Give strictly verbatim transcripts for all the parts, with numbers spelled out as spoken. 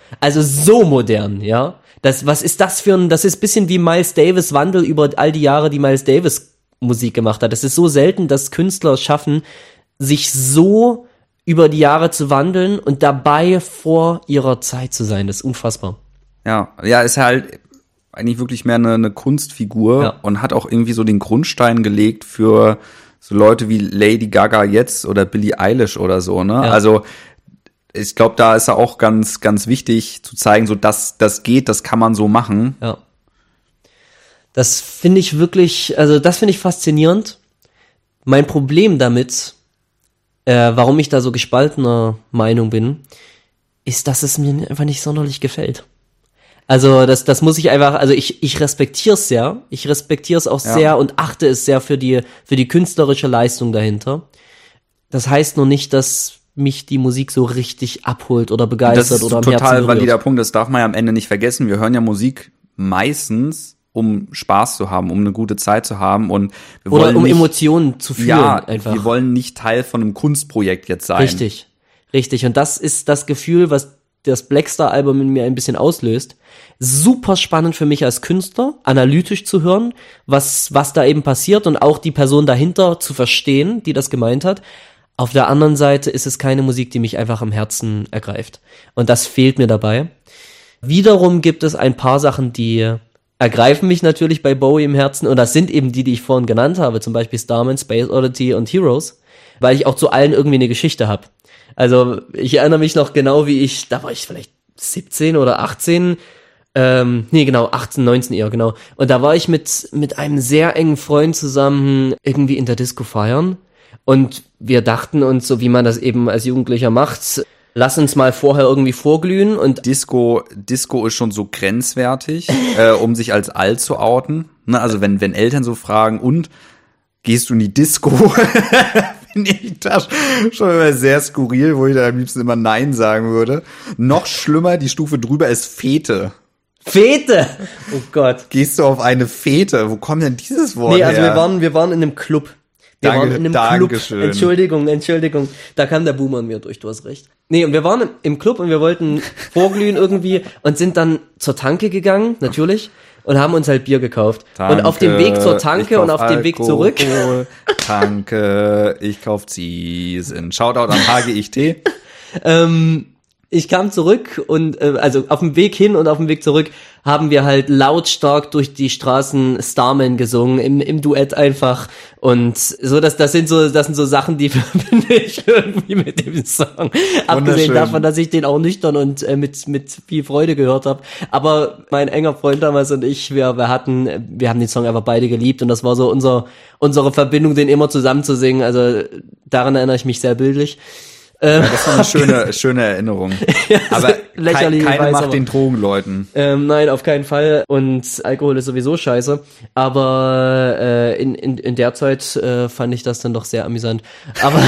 Also so modern, ja. Das, was ist das für ein, das ist ein bisschen wie Miles Davis Wandel über all die Jahre, die Miles Davis Musik gemacht hat. Es ist so selten, dass Künstler es schaffen, sich so über die Jahre zu wandeln und dabei vor ihrer Zeit zu sein. Das ist unfassbar. Ja, ja, ist halt eigentlich wirklich mehr eine, eine Kunstfigur Ja. und hat auch irgendwie so den Grundstein gelegt für so Leute wie Lady Gaga jetzt oder Billie Eilish oder so, ne? Ja. Also ich glaube, da ist er auch ganz, ganz wichtig zu zeigen, so dass das geht, das kann man so machen. Ja. Das finde ich wirklich, also das finde ich faszinierend. Mein Problem damit, äh, warum ich da so gespaltener Meinung bin, ist, dass es mir einfach nicht sonderlich gefällt. Also das, das muss ich einfach, also ich, ich respektiere es sehr, ich respektiere es auch Ja. sehr und achte es sehr für die, für die künstlerische Leistung dahinter. Das heißt nur nicht, dass mich die Musik so richtig abholt oder begeistert Das ist oder am total Herzen berührt. valider Punkt, das darf man ja am Ende nicht vergessen. Wir hören ja Musik meistens, um Spaß zu haben, um eine gute Zeit zu haben und wir Oder wollen um nicht, Emotionen zu fühlen ja, einfach. wir wollen nicht Teil von einem Kunstprojekt jetzt sein. Richtig, richtig. Und das ist das Gefühl, was das Blackstar-Album in mir ein bisschen auslöst. Super spannend für mich als Künstler, analytisch zu hören, was was da eben passiert und auch die Person dahinter zu verstehen, die das gemeint hat. Auf der anderen Seite ist es keine Musik, die mich einfach am Herzen ergreift. Und das fehlt mir dabei. Wiederum gibt es ein paar Sachen, die ergreifen mich natürlich bei Bowie im Herzen. Und das sind eben die, die ich vorhin genannt habe. Zum Beispiel Starman, Space Oddity und Heroes. Weil ich auch zu allen irgendwie eine Geschichte habe. Also ich erinnere mich noch genau, wie ich, da war ich vielleicht siebzehn oder achtzehn, ähm, nee, genau, achtzehn, neunzehn eher, genau. Und da war ich mit mit einem sehr engen Freund zusammen irgendwie in der Disco feiern. Und wir dachten uns, so wie man das eben als Jugendlicher macht, lass uns mal vorher irgendwie vorglühen. Und Disco, Disco ist schon so grenzwertig, äh, um sich als alt zu outen. Ne? Also wenn wenn Eltern so fragen, und gehst du in die Disco? Finde ich das schon immer sehr skurril, wo ich da am liebsten immer Nein sagen würde. Noch schlimmer, die Stufe drüber ist Fete. Fete! Oh Gott. Gehst du auf eine Fete? Wo kommt denn dieses Wort Nee, also her? wir waren, wir waren in einem Club. Wir Danke- waren in einem Dankeschön. Club. Entschuldigung, Entschuldigung. Da kam der Boomer an mir durch, du hast recht. Nee, und wir waren im, im Club und wir wollten vorglühen irgendwie und sind dann zur Tanke gegangen, natürlich, und haben uns halt Bier gekauft. Tanke, und auf dem Weg zur ich Tanke kauf und auf dem Weg Alkohol, zurück. Tanke, ich kauf Ziesen. Shoutout an H G I T. ähm, ich kam zurück und äh, also auf dem Weg hin und auf dem Weg zurück haben wir halt lautstark durch die Straßen Starman gesungen im im Duett einfach und so dass das sind so das sind so Sachen, die verbinde ich irgendwie mit dem Song. Abgesehen davon, dass ich den auch nüchtern und äh, mit mit viel Freude gehört habe, aber mein enger Freund damals und ich, wir wir hatten wir haben den Song einfach beide geliebt und das war so unser unsere Verbindung, den immer zusammen zu singen, also daran erinnere ich mich sehr bildlich. Ja, das ist eine schöne, schöne Erinnerung. Ja, aber so kein, lächerlich, ich keine weiß, macht aber- den Drogenleuten. Ähm, nein, auf keinen Fall. Und Alkohol ist sowieso scheiße. Aber äh, in, in, in der Zeit äh, fand ich das dann doch sehr amüsant. Aber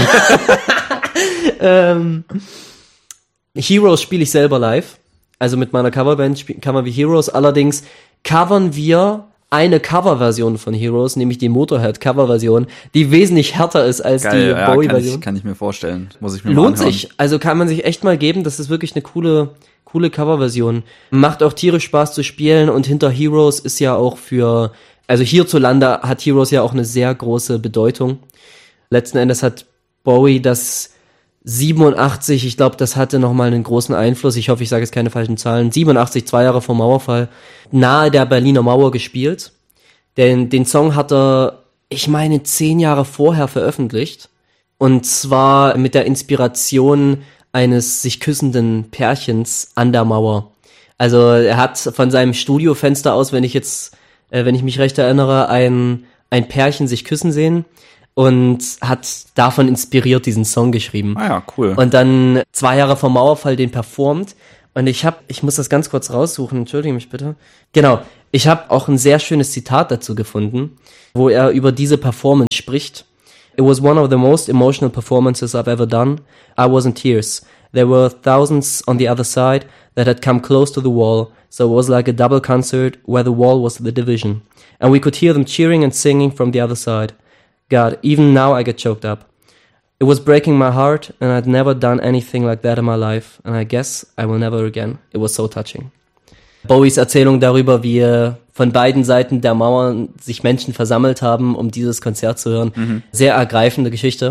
ähm, Heroes spiele ich selber live. Also mit meiner Coverband spiel- covern wir Heroes. Allerdings covern wir eine Coverversion von Heroes, nämlich die Motorhead-Coverversion, die wesentlich härter ist als Geil, die ja, kann Bowie-Version. ich, kann ich mir vorstellen. Muss ich mir mal Lohnt anhören. sich. Also kann man sich echt mal geben. Das ist wirklich eine coole, coole Coverversion. Macht auch tierisch Spaß zu spielen und hinter Heroes ist ja auch für, also hierzulande hat Heroes ja auch eine sehr große Bedeutung. Letzten Endes hat Bowie das siebenundachtzig, ich glaube, das hatte nochmal einen großen Einfluss. Ich hoffe, ich sage jetzt keine falschen Zahlen. siebenundachtzig, zwei Jahre vor Mauerfall, nahe der Berliner Mauer gespielt. Denn den Song hat er, ich meine, zehn Jahre vorher veröffentlicht. Und zwar mit der Inspiration eines sich küssenden Pärchens an der Mauer. Also er hat von seinem Studiofenster aus, wenn ich jetzt, äh, wenn ich mich recht erinnere, ein, ein Pärchen sich küssen sehen und hat davon inspiriert diesen Song geschrieben. Ah ja, cool. Und dann zwei Jahre vor Mauerfall den performt. Und ich habe, ich muss das ganz kurz raussuchen, entschuldige mich bitte. Genau, ich habe auch ein sehr schönes Zitat dazu gefunden, wo er über diese Performance spricht. It was one of the most emotional performances I've ever done. I was in tears. There were thousands on the other side that had come close to the wall, so it was like a double concert where the wall was the division. And we could hear them cheering and singing from the other side. God, even now I get choked up. It was breaking my heart and I'd never done anything like that in my life and I guess I will never again. It was so touching. Bowies Erzählung darüber, wie von beiden Seiten der Mauer sich Menschen versammelt haben, um dieses Konzert zu hören. Mhm. Sehr ergreifende Geschichte.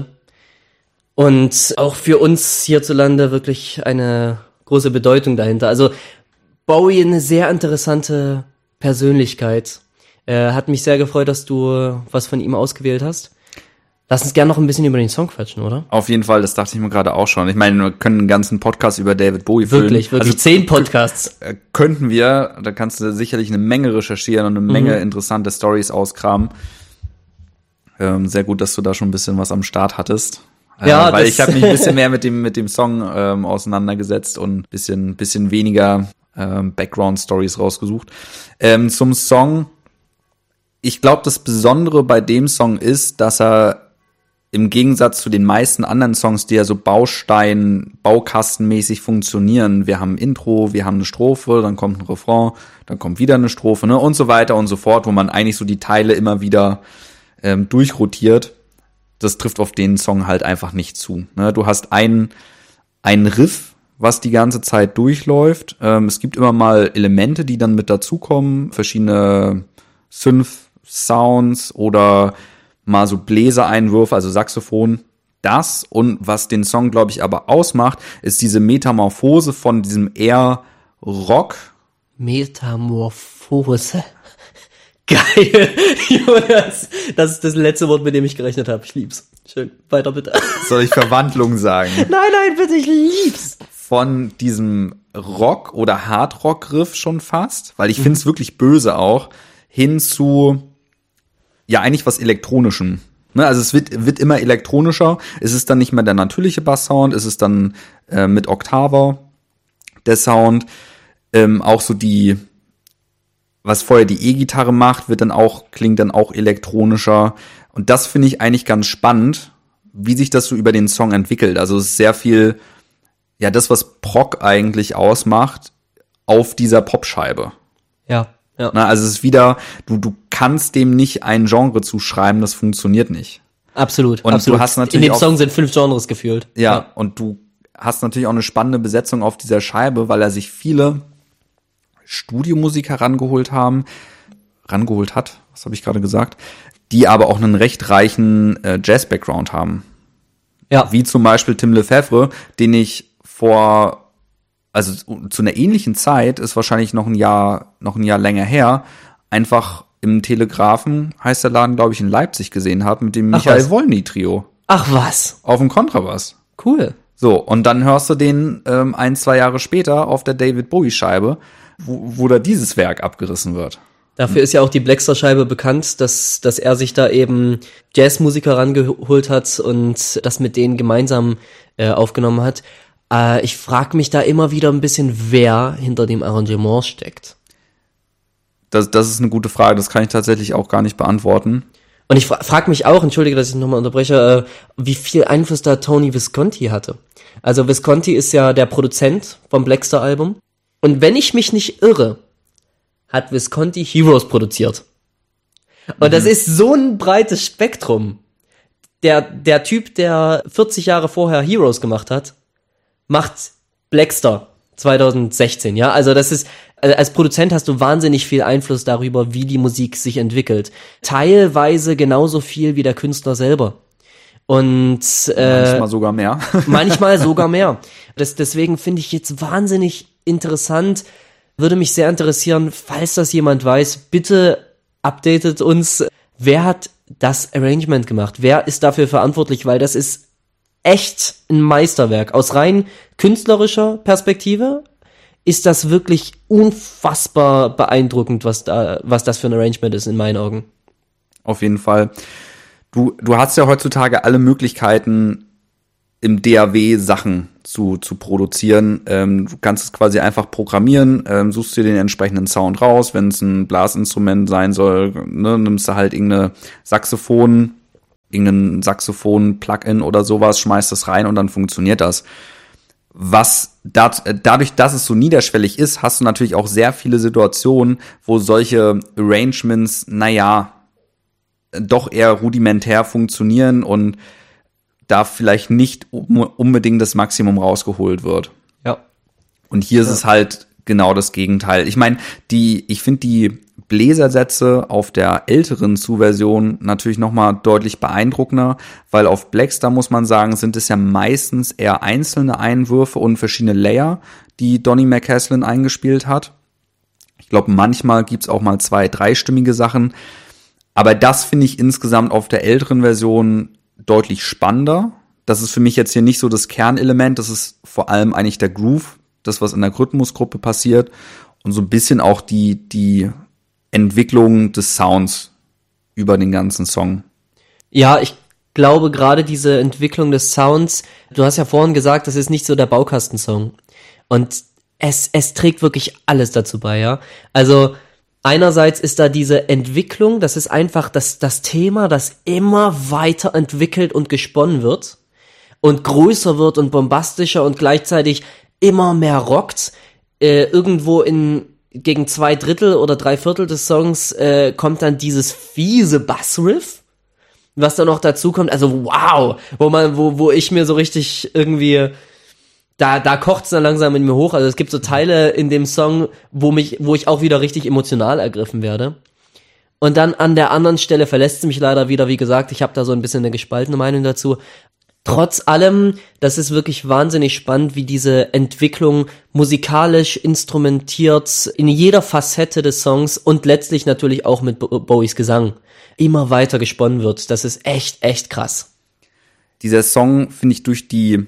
Und auch für uns hierzulande wirklich eine große Bedeutung dahinter. Also Bowie, eine sehr interessante Persönlichkeit. Äh, hat mich sehr gefreut, dass du was von ihm ausgewählt hast. Lass uns gerne noch ein bisschen über den Song quatschen, oder? Auf jeden Fall, das dachte ich mir gerade auch schon. Ich meine, wir können einen ganzen Podcast über David Bowie füllen. Wirklich, wirklich, also, zehn Podcasts. Äh, könnten wir, da kannst du sicherlich eine Menge recherchieren und eine mhm. Menge interessante Storys auskramen. Ähm, sehr gut, dass du da schon ein bisschen was am Start hattest. Äh, ja, weil ich habe mich ein bisschen mehr mit dem mit dem Song ähm, auseinandergesetzt und ein bisschen, bisschen weniger ähm, Background-Stories rausgesucht. Ähm, zum Song. Ich glaube, das Besondere bei dem Song ist, dass er im Gegensatz zu den meisten anderen Songs, die ja so Baustein, Baukastenmäßig funktionieren, wir haben ein Intro, wir haben eine Strophe, dann kommt ein Refrain, dann kommt wieder eine Strophe, ne, und so weiter und so fort, wo man eigentlich so die Teile immer wieder ähm, durchrotiert. Das trifft auf den Song halt einfach nicht zu. Ne? Du hast einen, einen Riff, was die ganze Zeit durchläuft. Ähm, es gibt immer mal Elemente, die dann mit dazukommen, verschiedene Synth-Sounds oder mal so Bläsereinwürfe, also Saxophon. Das und was den Song, glaube ich, aber ausmacht, ist diese Metamorphose von diesem eher Rock. Metamorphose. Geil, Jonas. Das ist das letzte Wort, mit dem ich gerechnet habe. Ich lieb's. Schön. Weiter bitte. Soll ich Verwandlung sagen? Nein, nein, bitte, ich lieb's. Von diesem Rock- oder Hardrock-Riff schon fast, weil ich mhm. finde es wirklich böse auch, hin zu ja eigentlich was Elektronischem. Ne, also es wird wird immer elektronischer. Es ist dann nicht mehr der natürliche Basssound, es ist dann äh, mit Oktaver der Sound. Ähm, auch so die, was vorher die E-Gitarre macht, wird dann auch klingt dann auch elektronischer. Und das finde ich eigentlich ganz spannend, wie sich das so über den Song entwickelt. Also es ist sehr viel, ja, das, was Prog eigentlich ausmacht, auf dieser Popscheibe. Ja. Ja. Na, also es ist wieder, du du kannst dem nicht ein Genre zuschreiben, das funktioniert nicht. Absolut. Und absolut. du hast natürlich in dem auch, Song sind fünf Genres gefühlt. Ja, ja, und du hast natürlich auch eine spannende Besetzung auf dieser Scheibe, weil er sich viele Studiomusiker rangeholt haben, rangeholt hat, was habe ich gerade gesagt, die aber auch einen recht reichen äh, Jazz-Background haben. Ja. Wie zum Beispiel Tim Lefebvre, den ich vor also zu einer ähnlichen Zeit, ist wahrscheinlich noch ein Jahr, noch ein Jahr länger her, einfach im Telegrafen, heißt der Laden, glaube ich, in Leipzig gesehen habe, mit dem Michael Wolny-Trio. Ach was? Auf dem Kontrabass. Cool. So, und dann hörst du den ähm, ein, zwei Jahre später auf der David Bowie-Scheibe, wo, wo da dieses Werk abgerissen wird. Dafür ist ja auch die Blackstar-Scheibe bekannt, dass dass er sich da eben Jazzmusiker rangeholt hat und das mit denen gemeinsam äh, aufgenommen hat. Äh, ich frage mich da immer wieder ein bisschen, wer hinter dem Arrangement steckt. Das, das ist eine gute Frage, das kann ich tatsächlich auch gar nicht beantworten. Und ich fra- frage mich auch, entschuldige, dass ich nochmal unterbreche, äh, wie viel Einfluss da Tony Visconti hatte. Also Visconti ist ja der Produzent vom Blackstar-Album. Und wenn ich mich nicht irre, hat Visconti Heroes produziert. Und mhm. das ist so ein breites Spektrum. Der, der Typ, der vierzig Jahre vorher Heroes gemacht hat, macht Blackstar zwanzig sechzehn, ja, also das ist, als Produzent hast du wahnsinnig viel Einfluss darüber, wie die Musik sich entwickelt. Teilweise genauso viel wie der Künstler selber. Und äh, manchmal sogar mehr. manchmal sogar mehr. Das, deswegen finde ich jetzt wahnsinnig interessant, würde mich sehr interessieren, falls das jemand weiß, bitte updatet uns, wer hat das Arrangement gemacht? Wer ist dafür verantwortlich? Weil das ist echt ein Meisterwerk. Aus rein künstlerischer Perspektive ist das wirklich unfassbar beeindruckend, was da, was das für ein Arrangement ist in meinen Augen. Auf jeden Fall. Du, du hast ja heutzutage alle Möglichkeiten, im D A W Sachen zu, zu produzieren. Ähm, du kannst es quasi einfach programmieren, ähm, suchst dir den entsprechenden Sound raus. Wenn es ein Blasinstrument sein soll, ne, nimmst du halt irgendeine Saxophon, irgendein Saxophon-Plugin oder sowas, schmeißt das rein und dann funktioniert das. Was dat, dadurch, dass es so niederschwellig ist, hast du natürlich auch sehr viele Situationen, wo solche Arrangements, naja, doch eher rudimentär funktionieren und da vielleicht nicht unbedingt das Maximum rausgeholt wird. Ja. Und hier ist ja. es halt genau das Gegenteil. Ich meine, die, ich finde die Bläsersätze auf der älteren Zu-Version natürlich nochmal deutlich beeindruckender, weil auf Blackstar, muss man sagen, sind es ja meistens eher einzelne Einwürfe und verschiedene Layer, die Donny McCaslin eingespielt hat. Ich glaube, manchmal gibt's auch mal zwei, dreistimmige Sachen. Aber das finde ich insgesamt auf der älteren Version deutlich spannender. Das ist für mich jetzt hier nicht so das Kernelement, das ist vor allem eigentlich der Groove, das, was in der Rhythmusgruppe passiert und so ein bisschen auch die, die Entwicklung des Sounds über den ganzen Song. Ja, ich glaube gerade diese Entwicklung des Sounds, du hast ja vorhin gesagt, das ist nicht so der Baukastensong. Und es, es trägt wirklich alles dazu bei, ja. Also, einerseits ist da diese Entwicklung, das ist einfach das, das Thema, das immer weiter entwickelt und gesponnen wird und größer wird und bombastischer und gleichzeitig immer mehr rockt. Äh, irgendwo in gegen zwei Drittel oder drei Viertel des Songs äh, kommt dann dieses fiese Bassriff, was dann noch dazu kommt. Also wow, wo man, wo, wo ich mir so richtig irgendwie Da, da kocht's dann langsam in mir hoch. Also es gibt so Teile in dem Song, wo mich, wo ich auch wieder richtig emotional ergriffen werde. Und dann an der anderen Stelle verlässt sie mich leider wieder. Wie gesagt, ich habe da so ein bisschen eine gespaltene Meinung dazu. Trotz allem, das ist wirklich wahnsinnig spannend, wie diese Entwicklung musikalisch instrumentiert in jeder Facette des Songs und letztlich natürlich auch mit Bowies Gesang immer weiter gesponnen wird. Das ist echt, echt krass. Dieser Song, finde ich, durch die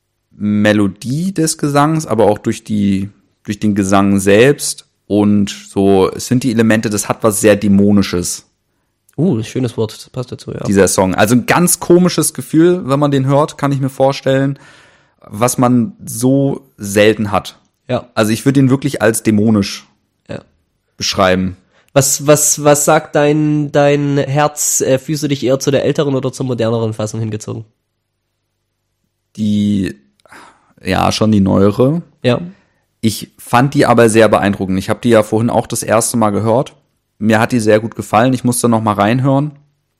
Melodie des Gesangs, aber auch durch die, durch den Gesang selbst und so sind die Elemente, das hat was sehr Dämonisches. Uh, schönes Wort, das passt dazu, ja. Dieser Song. Also ein ganz komisches Gefühl, wenn man den hört, kann ich mir vorstellen, was man so selten hat. Ja. Also ich würde ihn wirklich als dämonisch ja. beschreiben. Was, was, was sagt dein, dein Herz? Äh, fühlst du dich eher zu der älteren oder zur moderneren Fassung hingezogen? Die, ja, schon die neuere. Ja. Ich fand die aber sehr beeindruckend. Ich habe die ja vorhin auch das erste Mal gehört. Mir hat die sehr gut gefallen. Ich musste noch mal reinhören.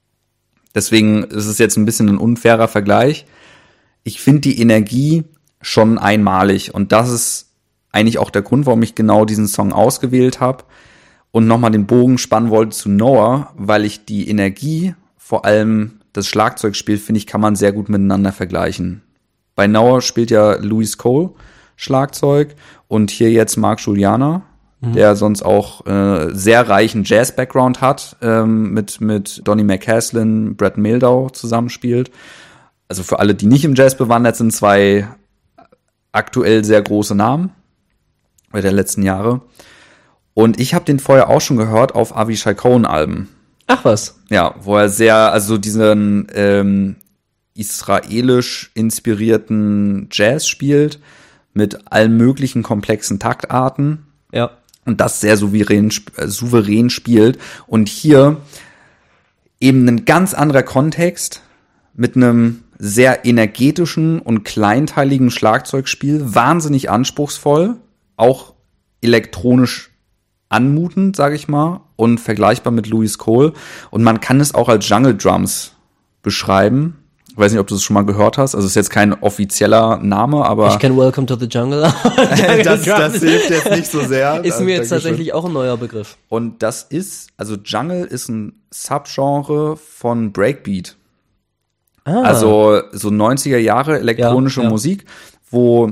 Deswegen ist es jetzt ein bisschen ein unfairer Vergleich. Ich finde die Energie schon einmalig. Und das ist eigentlich auch der Grund, warum ich genau diesen Song ausgewählt habe. Und noch mal den Bogen spannen wollte zu Noah, weil ich die Energie, vor allem das Schlagzeugspiel, finde ich, kann man sehr gut miteinander vergleichen. Bei Noah spielt ja Louis Cole Schlagzeug und hier jetzt Mark Juliana, mhm. der sonst auch äh, sehr reichen Jazz-Background hat, ähm, mit mit Donny McCaslin, Brad Mehldau zusammenspielt. Also für alle, die nicht im Jazz bewandert sind, zwei aktuell sehr große Namen bei der letzten Jahre. Und ich habe den vorher auch schon gehört auf Avishai Cohen-Alben. Ach was. Ja, wo er sehr, also diesen ähm, israelisch inspirierten Jazz spielt, mit allen möglichen komplexen Taktarten. Ja. Und das sehr souverän, äh, souverän spielt. Und hier eben ein ganz anderer Kontext mit einem sehr energetischen und kleinteiligen Schlagzeugspiel, wahnsinnig anspruchsvoll, auch elektronisch anmutend, sage ich mal, und vergleichbar mit Louis Cole. Und man kann es auch als Jungle Drums beschreiben. Ich weiß nicht, ob du es schon mal gehört hast. Also es ist jetzt kein offizieller Name, aber ich kenne Welcome to the Jungle. das, das hilft jetzt nicht so sehr. Ist mir jetzt tatsächlich auch ein neuer Begriff. Und das ist, also Jungle ist ein Subgenre von Breakbeat. Ah. Also so neunziger Jahre elektronische ja, ja. Musik, wo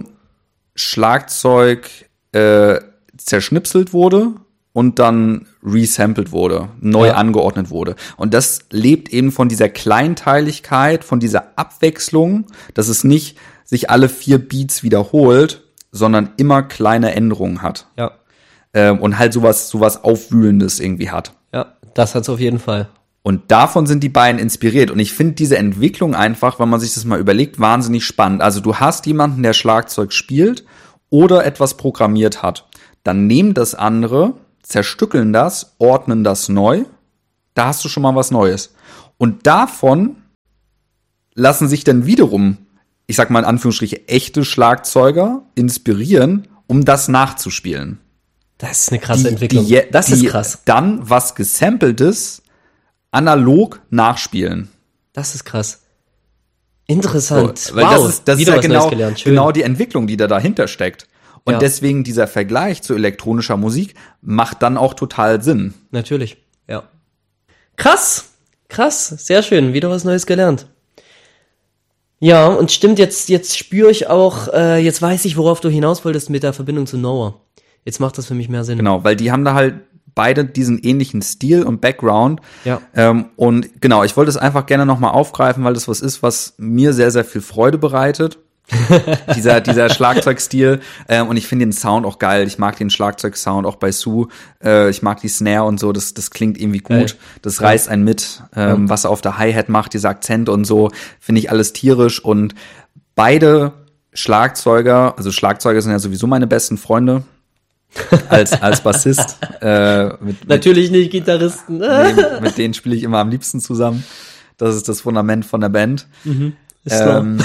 Schlagzeug äh, zerschnipselt wurde und dann resampled wurde, neu ja. angeordnet wurde. Und das lebt eben von dieser Kleinteiligkeit, von dieser Abwechslung, dass es nicht sich alle vier Beats wiederholt, sondern immer kleine Änderungen hat. Ja. Ähm, und halt sowas, sowas Aufwühlendes irgendwie hat. Ja, das hat's auf jeden Fall. Und davon sind die beiden inspiriert. Und ich finde diese Entwicklung einfach, wenn man sich das mal überlegt, wahnsinnig spannend. Also du hast jemanden, der Schlagzeug spielt oder etwas programmiert hat. Dann nehmen das andere, zerstückeln das, ordnen das neu. Da hast du schon mal was Neues. Und davon lassen sich dann wiederum, ich sag mal in Anführungsstrichen, echte Schlagzeuger inspirieren, um das nachzuspielen. Das ist eine krasse die, Entwicklung. Die, das die ist krass. Dann was Gesampeltes analog nachspielen. Das ist krass. Interessant. So, weil wow, das ist, das ist wieder ja was genau, Neues gelernt. Schön. genau die Entwicklung, die da dahinter steckt. Und Ja. deswegen dieser Vergleich zu elektronischer Musik macht dann auch total Sinn. Natürlich, ja. Krass, krass, sehr schön, wieder was Neues gelernt. Ja, und stimmt, jetzt jetzt spüre ich auch, äh, jetzt weiß ich, worauf du hinaus wolltest mit der Verbindung zu Noah. Jetzt macht das für mich mehr Sinn. Genau, weil die haben da halt beide diesen ähnlichen Stil und Background. Ja. Ähm, und genau, ich wollte es einfach gerne nochmal aufgreifen, weil das was ist, was mir sehr, sehr viel Freude bereitet. dieser dieser Schlagzeugstil. Ähm, und ich finde den Sound auch geil. Ich mag den Schlagzeugsound auch bei Sue. Äh, ich mag die Snare und so. Das das klingt irgendwie gut. Geil. Das reißt einen mit. Ähm, was er auf der Hi-Hat macht, dieser Akzent und so, finde ich alles tierisch. Und beide Schlagzeuger, also Schlagzeuger sind ja sowieso meine besten Freunde. als als Bassist. Äh, mit, Natürlich nicht Gitarristen. mit, mit denen spiele ich immer am liebsten zusammen. Das ist das Fundament von der Band. Mhm. Ist klar. Ähm,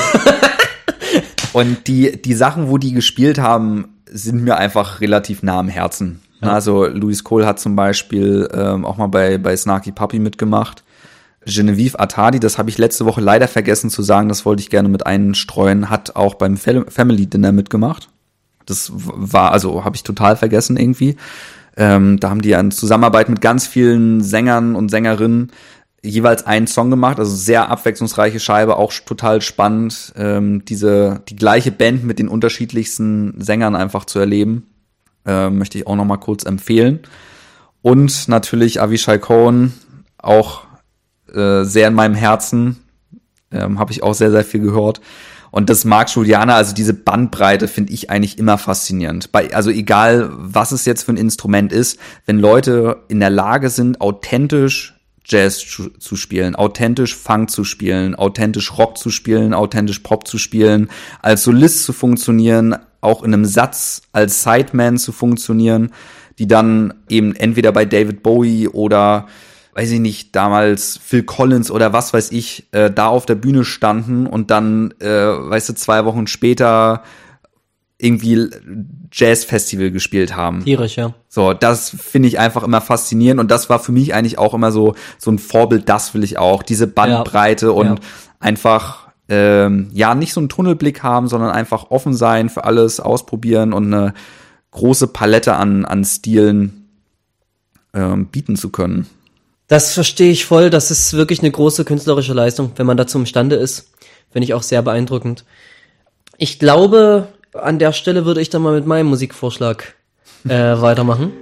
und die die Sachen, wo die gespielt haben, sind mir einfach relativ nah am Herzen. Ja. Also Louis Cole hat zum Beispiel ähm, auch mal bei bei Snarky Puppy mitgemacht. Genevieve Attadi, das habe ich letzte Woche leider vergessen zu sagen, das wollte ich gerne mit einstreuen, hat auch beim Family Dinner mitgemacht. Das war, also habe ich total vergessen irgendwie. Ähm, da haben die in Zusammenarbeit mit ganz vielen Sängern und Sängerinnen jeweils einen Song gemacht, also sehr abwechslungsreiche Scheibe, auch total spannend, ähm, diese die gleiche Band mit den unterschiedlichsten Sängern einfach zu erleben, äh, möchte ich auch noch mal kurz empfehlen. Und natürlich Avishai Cohen, auch äh, sehr in meinem Herzen, ähm, habe ich auch sehr, sehr viel gehört. Und das Mark Juliana, also diese Bandbreite finde ich eigentlich immer faszinierend. Bei, also egal, was es jetzt für ein Instrument ist, wenn Leute in der Lage sind, authentisch Jazz zu, zu spielen, authentisch Funk zu spielen, authentisch Rock zu spielen, authentisch Pop zu spielen, als Solist zu funktionieren, auch in einem Satz als Sideman zu funktionieren, die dann eben entweder bei David Bowie oder weiß ich nicht, damals Phil Collins oder was weiß ich, äh, da auf der Bühne standen und dann, äh, weißt du, zwei Wochen später irgendwie Jazzfestival gespielt haben. Tierisch, ja. So, das finde ich einfach immer faszinierend und das war für mich eigentlich auch immer so so ein Vorbild, das will ich auch, diese Bandbreite ja. und ja. einfach ähm, ja, nicht so einen Tunnelblick haben, sondern einfach offen sein für alles, ausprobieren und eine große Palette an an Stilen ähm, bieten zu können. Das verstehe ich voll. Das ist wirklich eine große künstlerische Leistung, wenn man dazu imstande ist. Finde ich auch sehr beeindruckend. Ich glaube, an der Stelle würde ich dann mal mit meinem Musikvorschlag äh, weitermachen.